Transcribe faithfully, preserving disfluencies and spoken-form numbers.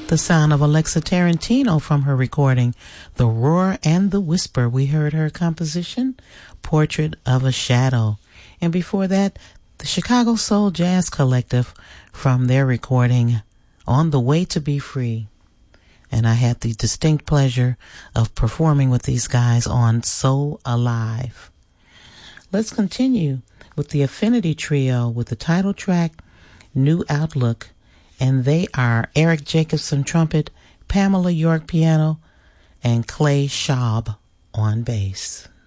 the sound of Alexa Tarantino from her recording, The Roar and the Whisper. We heard her composition, Portrait of a Shadow. And before that, the Chicago Soul Jazz Collective from their recording, On the Way to Be Free. And I had the distinct pleasure of performing with these guys on So Alive. Let's continue with the Affinity Trio with the title track, New Outlook. And they are Eric Jacobson trumpet, Pamela York piano, and Clay Schaub on bass.